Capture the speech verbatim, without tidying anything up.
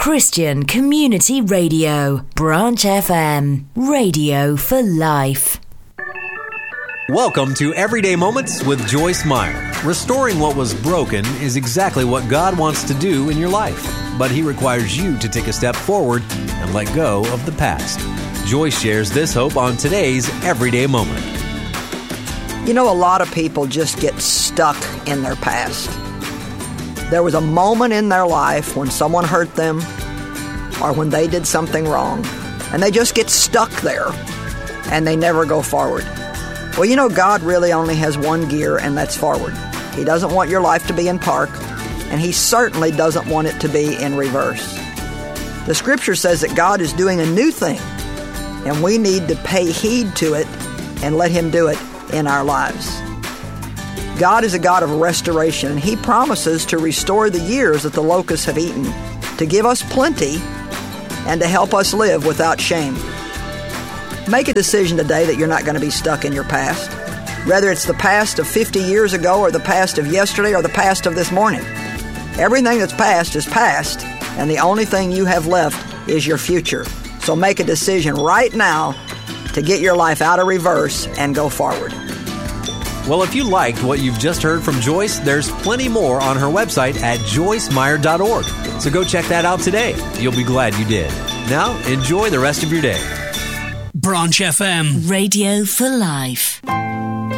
Christian Community Radio, Branch F M, radio for life. Welcome to Everyday Moments with Joyce Meyer. Restoring what was broken is exactly what God wants to do in your life, but He requires you to take a step forward and let go of the past. Joyce shares this hope on today's Everyday Moment. You know, a lot of people just get stuck in their past. There was a moment in their life when someone hurt them or when they did something wrong, and they just get stuck there and they never go forward. Well, you know, God really only has one gear, and that's forward. He doesn't want your life to be in park, and He certainly doesn't want it to be in reverse. The Scripture says that God is doing a new thing, and we need to pay heed to it and let Him do it in our lives. God is a God of restoration, and He promises to restore the years that the locusts have eaten, to give us plenty, and to help us live without shame. Make a decision today that you're not going to be stuck in your past. Whether it's the past of fifty years ago or the past of yesterday or the past of this morning. Everything that's past is past, and the only thing you have left is your future. So make a decision right now to get your life out of reverse and go forward. Well, if you liked what you've just heard from Joyce, there's plenty more on her website at joyce meyer dot org. So go check that out today. You'll be glad you did. Now, enjoy the rest of your day. Branch F M, radio for life.